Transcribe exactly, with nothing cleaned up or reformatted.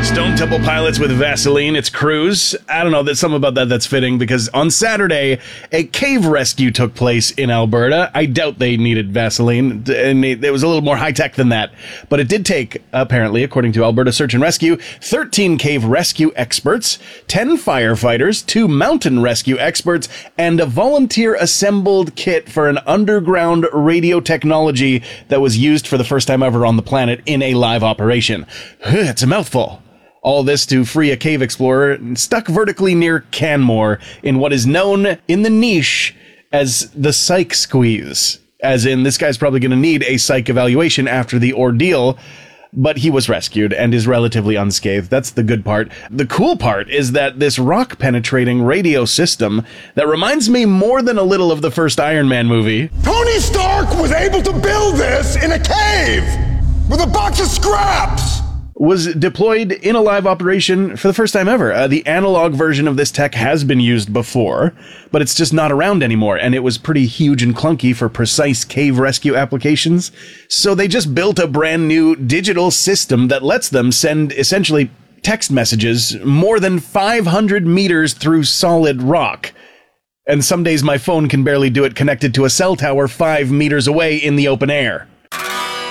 Stone Temple Pilots with Vaseline. It's Cruise. I don't know, there's something about that that's fitting because on Saturday, a cave rescue took place in Alberta. I doubt they needed Vaseline, and it was a little more high-tech than that. But it did take, apparently, according to Alberta Search and Rescue, thirteen cave rescue experts, ten firefighters, two mountain rescue experts, and a volunteer-assembled kit for an underground radio technology that was used for the first time ever on the planet in a live operation. It's a mouthful. All this to free a cave explorer stuck vertically near Canmore in what is known in the niche as the psych squeeze. As in, this guy's probably going to need a psych evaluation after the ordeal, but he was rescued and is relatively unscathed. That's the good part. The cool part is that this rock-penetrating radio system that reminds me more than a little of the first Iron Man movie. Tony Stark was able to build this in a cave with a box of scraps! Was deployed in a live operation for the first time ever. Uh, the analog version of this tech has been used before, but it's just not around anymore, and it was pretty huge and clunky for precise cave rescue applications. So they just built a brand new digital system that lets them send essentially text messages more than five hundred meters through solid rock. And some days my phone can barely do it connected to a cell tower five meters away in the open air.